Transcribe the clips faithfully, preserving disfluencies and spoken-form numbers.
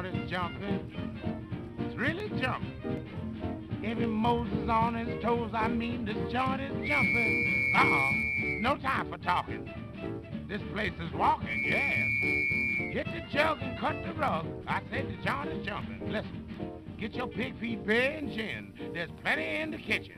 joint is jumping. It's really jumping. Every Moses on his toes, I mean, this joint is jumping. Uh-uh, no time for talking. This place is walking, yes. Hit the jug and cut the rug. I said the joint is jumping. Listen, get your pig feet bare and gin. There's plenty in the kitchen.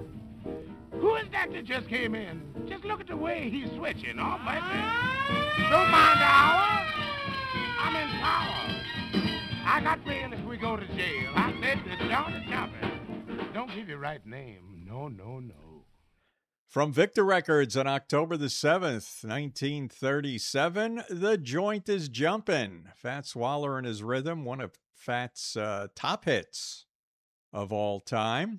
Who is that that just came in? Just look at the way he's switching. Oh, baby. Don't mind the hour. I'm in power. I got bail if we go to jail. I said the joint is jumping. Don't give your right name. No, no, no. From Victor Records on October the seventh, nineteen thirty-seven, The Joint is Jumpin'. Fats Waller and His Rhythm, one of Fats' uh, top hits of all time.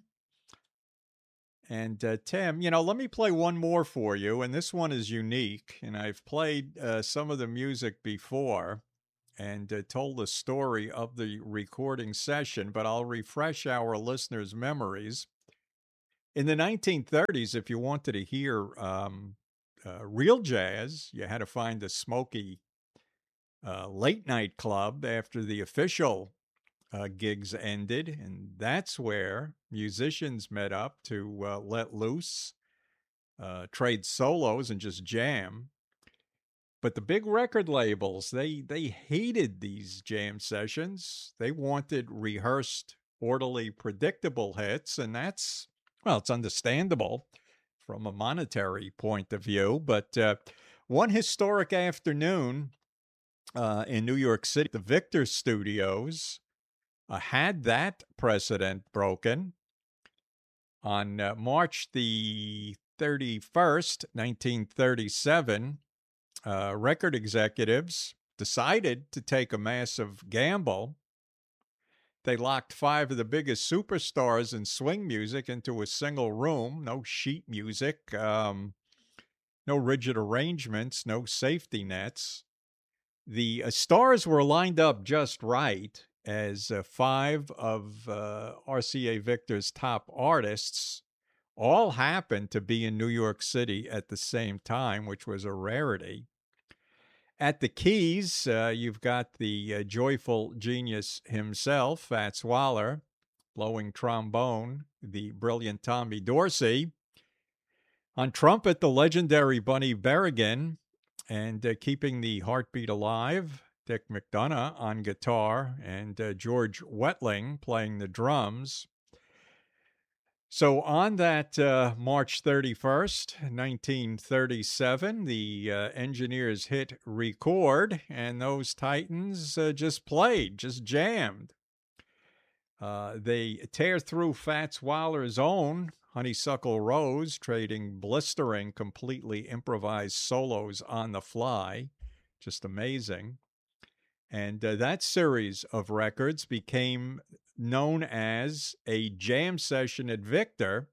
And uh, Tim, you know, let me play one more for you, and this one is unique, and I've played uh, some of the music before and uh, told the story of the recording session, but I'll refresh our listeners' memories. In the nineteen thirties, if you wanted to hear um, uh, real jazz, you had to find a smoky uh, late night club after the official uh, gigs ended. And that's where musicians met up to uh, let loose, uh, trade solos, and just jam. But the big record labels, they, they hated these jam sessions. They wanted rehearsed, orderly, predictable hits, and that's Well, it's understandable from a monetary point of view, but uh, one historic afternoon uh, in New York City, the Victor Studios uh, had that precedent broken. On uh, March the thirty-first, nineteen thirty-seven, uh, record executives decided to take a massive gamble. They locked five of the biggest superstars in swing music into a single room. No sheet music, um, no rigid arrangements, no safety nets. The uh, stars were lined up just right as uh, five of uh, R C A Victor's top artists all happened to be in New York City at the same time, which was a rarity. At the keys, uh, you've got the uh, joyful genius himself, Fats Waller, blowing trombone, the brilliant Tommy Dorsey. On trumpet, the legendary Bunny Berrigan, and uh, keeping the heartbeat alive, Dick McDonough on guitar, and uh, George Wetling playing the drums. So on that uh, March thirty-first, nineteen thirty-seven, the uh, engineers hit record, and those Titans uh, just played, just jammed. Uh, they tear through Fats Waller's own Honeysuckle Rose, trading blistering, completely improvised solos on the fly. Just amazing. And uh, that series of records became known as a jam session at Victor.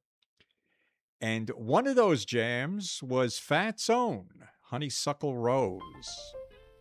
And one of those jams was Fats' own Honeysuckle Rose.